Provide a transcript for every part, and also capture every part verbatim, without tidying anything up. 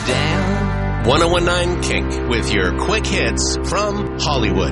down. ten nineteen Kink with your quick hits from Hollywood.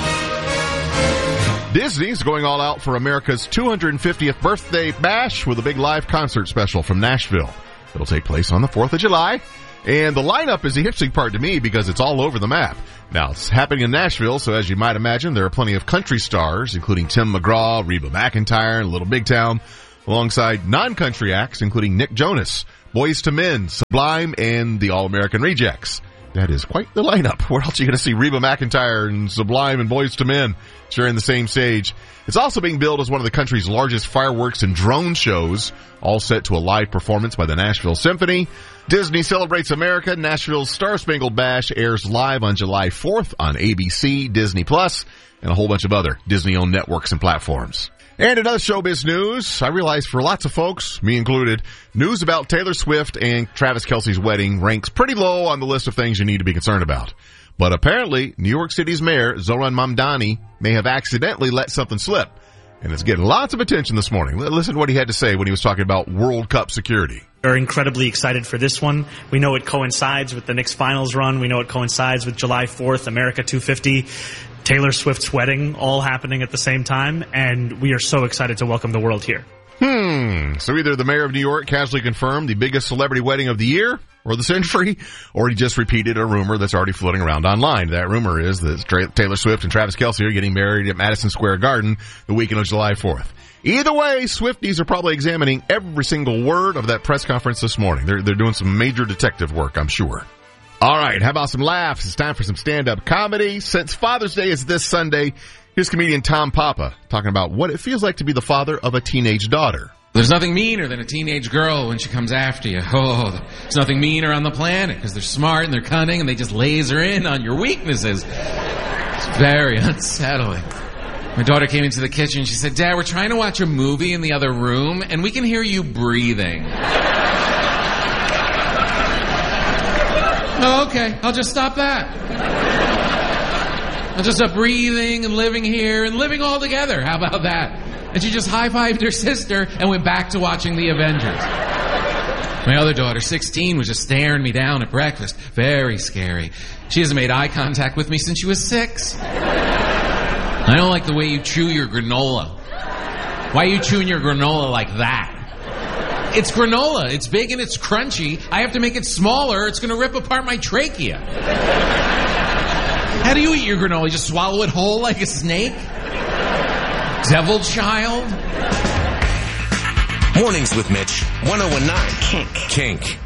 Disney's going all out for America's two hundred fiftieth birthday bash with a big live concert special from Nashville. It'll take place on the fourth of July. And the lineup is the interesting part to me because it's all over the map. Now, it's happening in Nashville, so as you might imagine, there are plenty of country stars, including Tim McGraw, Reba McEntire, and Little Big Town, alongside non-country acts, including Nick Jonas, Boyz two Men, Sublime, and the All-American Rejects. That is quite the lineup. Where else are you going to see Reba McEntire and Sublime and Boyz two Men sharing the same stage? It's also being billed as one of the country's largest fireworks and drone shows, all set to a live performance by the Nashville Symphony. Disney celebrates America. Nashville's Star Spangled Bash airs live on July fourth on A B C, Disney Plus, and a whole bunch of other Disney-owned networks and platforms. And another showbiz news. I realize for lots of folks, me included, news about Taylor Swift and Travis Kelce's wedding ranks pretty low on the list of things you need to be concerned about. But apparently, New York City's mayor, Zohran Mamdani, may have accidentally let something slip. And it's getting lots of attention this morning. Listen to what he had to say when he was talking about World Cup security. We're incredibly excited for this one. We know it coincides with the Knicks finals run. We know it coincides with July fourth, America two fifty, Taylor Swift's wedding, all happening at the same time. And we are so excited to welcome the world here. Hmm. So either the mayor of New York casually confirmed the biggest celebrity wedding of the year or the century, or he just repeated a rumor that's already floating around online. That rumor is that Taylor Swift and Travis Kelce are getting married at Madison Square Garden the weekend of July fourth. Either way, Swifties are probably examining every single word of that press conference this morning. They're, they're doing some major detective work, I'm sure. All right, how about some laughs? It's time for some stand-up comedy. Since Father's Day is this Sunday, here's comedian Tom Papa talking about what it feels like to be the father of a teenage daughter. There's nothing meaner than a teenage girl when she comes after you. Oh, there's nothing meaner on the planet because they're smart and they're cunning and they just laser in on your weaknesses. It's very unsettling. My daughter came into the kitchen and she said, "Dad, we're trying to watch a movie in the other room and we can hear you breathing." Oh, okay, I'll just stop that. I'll just stop breathing and living here and living all together. How about that? And she just high-fived her sister and went back to watching the Avengers. My other daughter, sixteen, was just staring me down at breakfast. Very scary. She hasn't made eye contact with me since she was six. I don't like the way you chew your granola. Why are you chewing your granola like that? It's granola. It's big and it's crunchy. I have to make it smaller. It's going to rip apart my trachea. How do you eat your granola? You just swallow it whole like a snake? Devil child? Mornings with Mitch, ten nineteen Kink. Kink.